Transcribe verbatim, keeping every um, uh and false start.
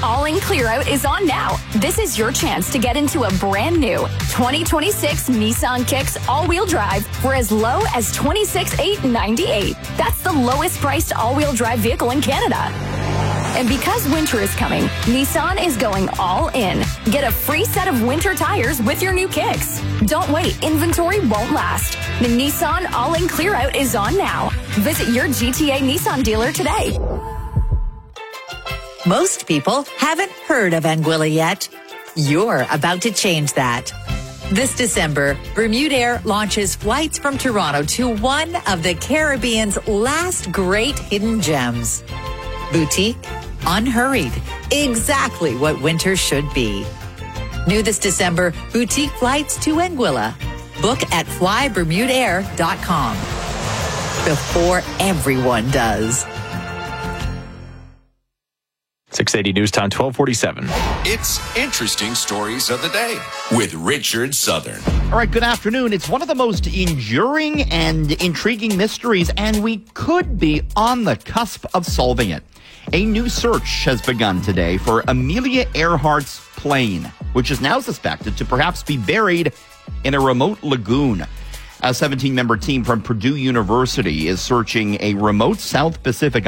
all-in clear-out is on now. This is your chance to get into a brand new twenty twenty-six Nissan Kicks all-wheel drive for as low as twenty-six thousand eight hundred ninety-eight dollars. That's the lowest priced all-wheel drive vehicle in Canada. And because winter is coming, Nissan is going all in. Get a free set of winter tires with your new Kicks. Don't wait, inventory won't last. The Nissan all-in clear-out is on now. Visit your G T A Nissan dealer today. Most people haven't heard of Anguilla yet. You're about to change that. This December, Bermudair launches flights from Toronto to one of the Caribbean's last great hidden gems. Boutique, unhurried, exactly what winter should be. New this December, boutique flights to Anguilla. Book at fly bermudair dot com. Before everyone does. six eighty News Time, twelve forty-seven. It's Interesting Stories of the Day with Richard Southern. All right, good afternoon. It's one of the most enduring and intriguing mysteries, and we could be on the cusp of solving it. A new search has begun today for Amelia Earhart's plane, which is now suspected to perhaps be buried in a remote lagoon. A seventeen-member team from Purdue University is searching a remote South Pacific